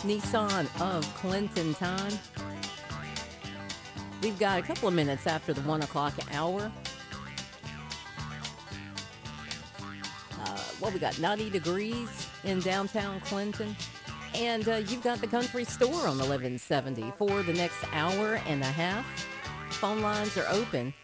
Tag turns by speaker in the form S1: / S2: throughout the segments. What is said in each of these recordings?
S1: Nissan of Clinton time. We've got a couple of minutes after the 1 o'clock hour. We got 90 degrees in downtown Clinton. And you've got the country store on 1170 for the next hour and a half. Phone lines are open.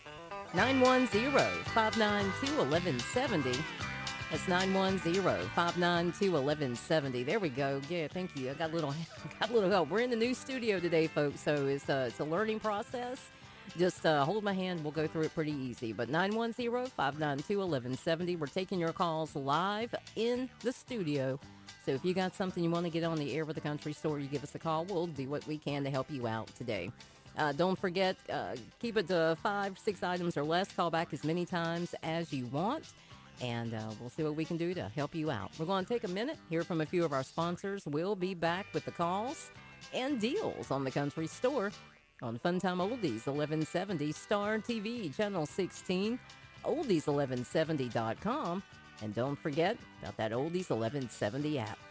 S1: 910-592-1170. That's 910-592-1170. There we go. Yeah, thank you. I got a little help. We're in the new studio today, folks, so it's a learning process. Just hold my hand. We'll go through it pretty easy. But 910-592-1170. We're taking your calls live in the studio. So if you got something you want to get on the air with the country store, you give us a call. We'll do what we can to help you out today. Don't forget, keep it to 5-6 items or less. Call back as many times as you want. And we'll see what we can do to help you out. We're going to take a minute, hear from a few of our sponsors. We'll be back with the calls and deals on the country store on Funtime Oldies 1170 Star TV Channel 16, oldies1170.com, and don't forget about that Oldies 1170 app.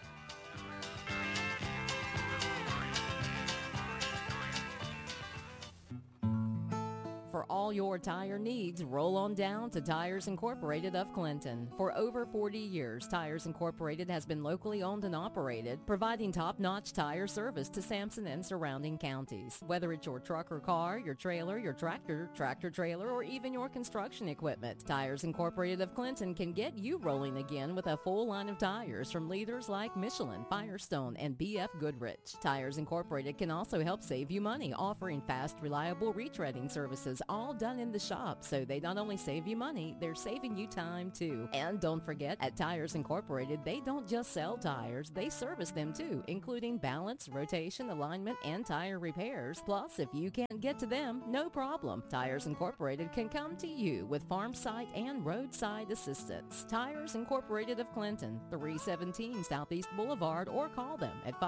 S1: For all your tire needs, roll on down to Tires Incorporated of Clinton. For over 40 years, Tires Incorporated has been locally owned and operated, providing top-notch tire service to Sampson and surrounding counties. Whether it's your truck or car, your trailer, your tractor, tractor-trailer, or even your construction equipment, Tires Incorporated of Clinton can get you rolling again with a full line of tires from leaders like Michelin, Firestone, and BF Goodrich. Tires Incorporated can also help save you money, offering fast, reliable retreading services, all done in the shop. So they not only save you money, they're saving you time too. And don't forget, at Tires Incorporated, they don't just sell tires, they service them too, including balance, rotation, alignment, and tire repairs. Plus, if you can't get to them, no problem. Tires Incorporated can come to you with farm site and roadside assistance. Tires Incorporated of Clinton, 317 Southeast Boulevard, or call them at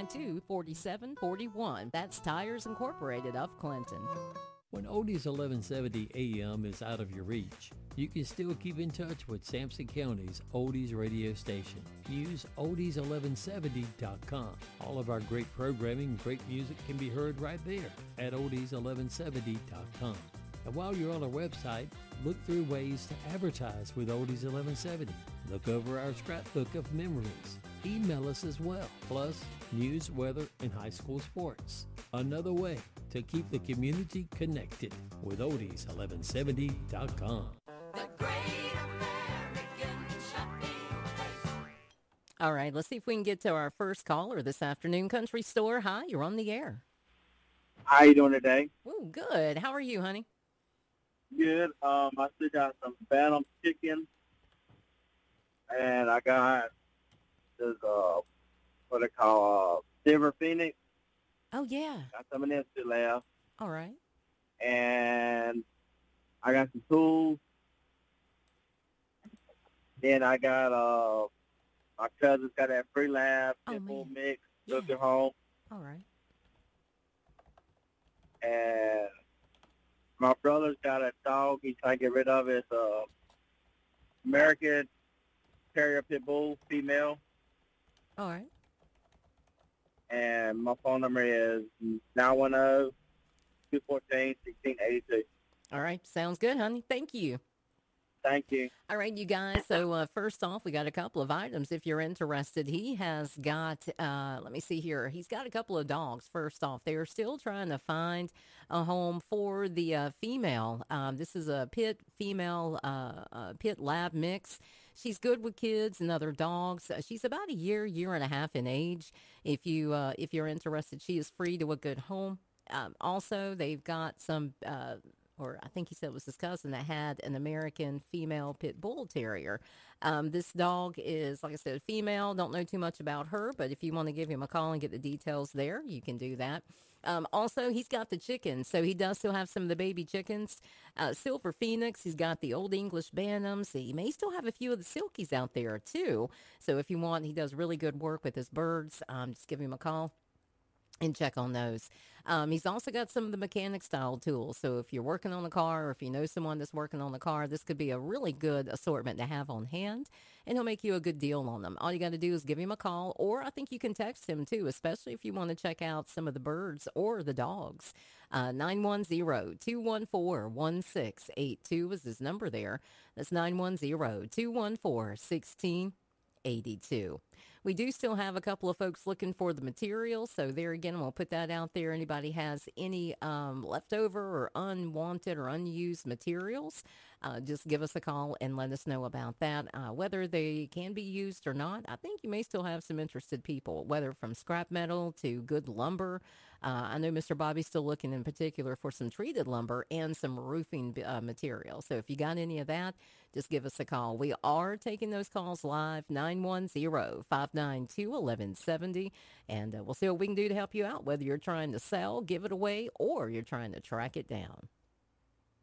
S1: 592-4741. That's Tires Incorporated of Clinton.
S2: When Oldies 1170 AM is out of your reach, you can still keep in touch with Sampson County's Oldies radio station. Use oldies1170.com. All of our great programming and great music can be heard right there at oldies1170.com. And while you're on our website, look through ways to advertise with Oldies 1170. Look over our scrapbook of memories. Email us as well. Plus, news, weather, and high school sports. Another way to keep the community connected with oldies1170.com.
S3: The Great American Shopping Place.
S1: All right, let's see if we can get to our first caller this afternoon. Country Store, hi, you're on the air.
S4: How you doing today?
S1: Oh, good. How are you, honey?
S4: Good. I still got some Phantom chicken, and I got this what they call Silver Phoenix.
S1: Oh, yeah.
S4: Got some of them still left,
S1: All right.
S4: and I got some tools. Then I got my cousin's got that free lab,
S1: Oh,
S4: full
S1: man.
S4: mix,
S1: Yeah.
S4: took it home,
S1: All right.
S4: and my brother's got a dog. He's trying to get rid of it. It's American Terrier Pit Bull, female.
S1: All right.
S4: And my phone number is 910-214-1682.
S1: All right. Sounds good, honey. Thank you.
S4: Thank you.
S1: All right, you guys. So first off, we got a couple of items if you're interested. He has got, let me see here. He's got a couple of dogs. First off, they are still trying to find a home for the female. This is a pit female pit lab mix. She's good with kids and other dogs. She's about a year and a half in age. If you're interested, she is free to a good home. Also, they've got some. Or I think he said it was his cousin that had an American female pit bull terrier. This dog is, like I said, female. Don't know too much about her, but if you want to give him a call and get the details there, you can do that. Also, he's got the chickens, so he does still have some of the baby chickens. Silver Phoenix, he's got the Old English Bantams. He may still have a few of the Silkies out there, too. So if you want, he does really good work with his birds. Just give him a call. and check on those. He's also got some of the mechanic style tools. So if you're working on the car or if you know someone that's working on the car, this could be a really good assortment to have on hand, and he'll make you a good deal on them. All you got to do is give him a call, or I think you can text him too, especially if you want to check out some of the birds or the dogs. 910-214-1682 is his number there. That's 910-214-1682. We do still have a couple of folks looking for the material, so there again, we'll put that out there. Anybody has any leftover or unwanted or unused materials, just give us a call and let us know about that. Whether they can be used or not, I think you may still have some interested people, whether from scrap metal to good lumber. I know Mr. Bobby's still looking in particular for some treated lumber and some roofing material. So if you got any of that, just give us a call. We are taking those calls live, 910-592-1170, and we'll see what we can do to help you out, whether you're trying to sell, give it away, or you're trying to track it down.